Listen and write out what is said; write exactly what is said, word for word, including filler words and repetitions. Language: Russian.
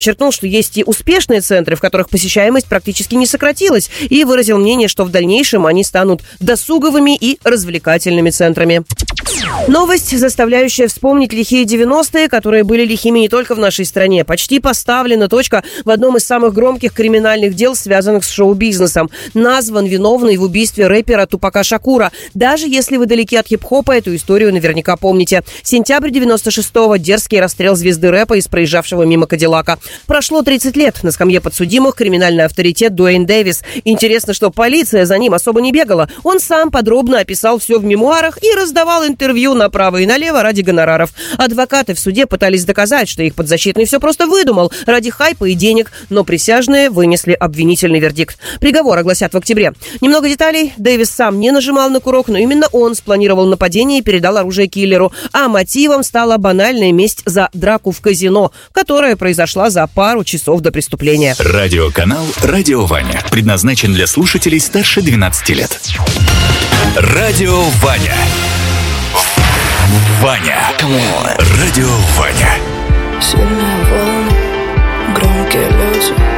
Подчеркнул, что есть и успешные центры, в которых посещаемость практически не сократилась, и выразил мнение, что в дальнейшем они станут досуговыми и развлекательными центрами. Новость, заставляющая вспомнить лихие девяностые, которые были лихими не только в нашей стране. Почти поставлена точка в одном из самых громких криминальных дел, связанных с шоу-бизнесом. Назван виновный в убийстве рэпера Тупака Шакура. Даже если вы далеки от хип-хопа, эту историю наверняка помните. Сентябрь девяносто шестого. Дерзкий расстрел звезды рэпа из проезжавшего мимо Кадиллака. Прошло тридцать лет. На скамье подсудимых криминальный авторитет Дуэйн Дэвис. Интересно, что полиция за ним особо не бегала. Он сам подробно описал все в мемуарах и раздавал интервью направо и налево ради гонораров. Адвокаты в суде пытались доказать, что их подзащитный все просто выдумал ради хайпа и денег, но присяжные вынесли обвинительный вердикт. Приговор огласят в октябре. Немного деталей. Дэвис сам не нажимал на курок, но именно он спланировал нападение и передал оружие киллеру. А мотивом стала банальная месть за драку в казино, которая произошла за пару часов до преступления. Радиоканал «Радио Ваня» предназначен для слушателей старше двенадцати лет. Радио Ваня. Ваня. Радио Ваня. Сильные волны, громкие люди.